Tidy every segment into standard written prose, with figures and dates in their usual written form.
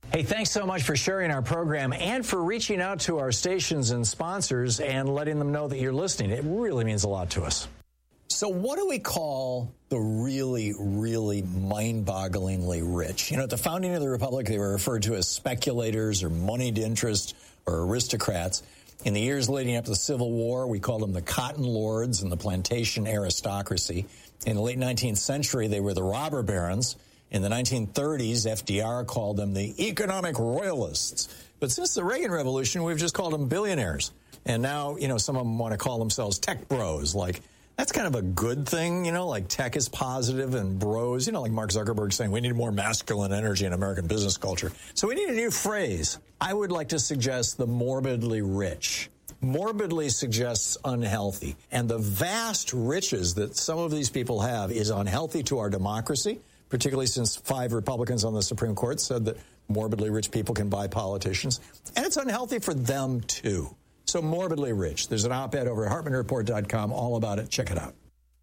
Hey, thanks so much for sharing our program and for reaching out to our stations and sponsors and letting them know that you're listening. It really means a lot to us. So what do we call the really, really mind-bogglingly rich? You know, at the founding of the Republic, they were referred to as speculators or moneyed interest or aristocrats. In the years leading up to the Civil War, we called them the cotton lords and the plantation aristocracy. In the late 19th century, they were the robber barons. In the 1930s, FDR called them the economic royalists. But since the Reagan Revolution, we've just called them billionaires. And now, you know, some of them want to call themselves tech bros. Like, that's kind of a good thing, you know, like tech is positive and bros, you know, like Mark Zuckerberg saying we need more masculine energy in American business culture. So we need a new phrase. I would like to suggest the morbidly rich. Morbidly suggests unhealthy. And the vast riches that some of these people have is unhealthy to our democracy, particularly since 5 Republicans on the Supreme Court said that morbidly rich people can buy politicians. And it's unhealthy for them, too. So morbidly rich. There's an op-ed over at HartmanReport.com all about it. Check it out.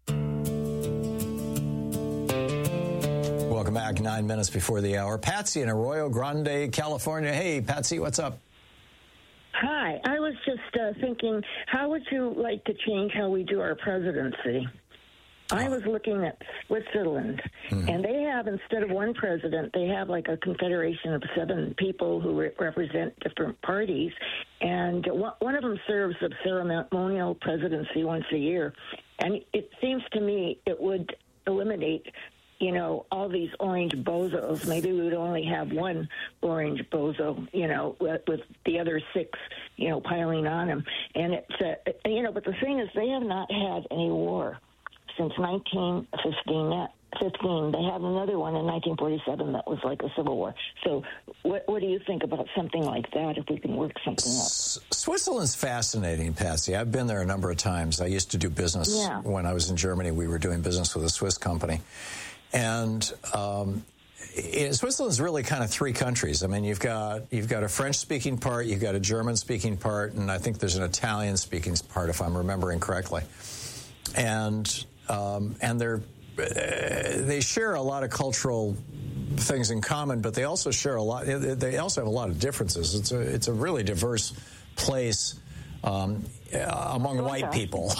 Welcome back. 9 minutes before the hour. Patsy in Arroyo Grande, California. Hey, Patsy, what's up? Hi. I was just thinking, how would you like to change how we do our presidency? I was looking at Switzerland, and they have, instead of one president, they have like a confederation of 7 people who represent different parties, and one of them serves a ceremonial presidency once a year. And it seems to me it would eliminate, you know, all these orange bozos. Maybe we would only have one orange bozo, you know, with the other 6, you know, piling on him. And it's, you know, but the thing is, they have not had any war since 1915. They had another one in 1947 that was like a civil war. So what do you think about something like that, if we can work something up? Switzerland's fascinating, Patsy. I've been there a number of times. I used to do business when I was in Germany. We were doing business with a Swiss company. And Switzerland's really kind of 3 countries. I mean, you've got a French-speaking part, you've got a German-speaking part, and I think there's an Italian-speaking part, if I'm remembering correctly. And they share a lot of cultural things in common, but they also share a lot. They also have a lot of differences. It's a really diverse place among white people.